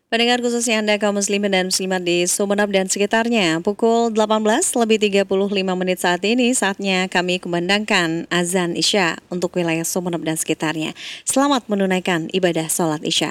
Pendengar khususnya Anda kaum muslimin dan muslimat di Sumeneb dan sekitarnya, pukul 18:35 saat ini saatnya kami kumandangkan azan Isya untuk wilayah Sumeneb dan sekitarnya. Selamat menunaikan ibadah sholat Isya.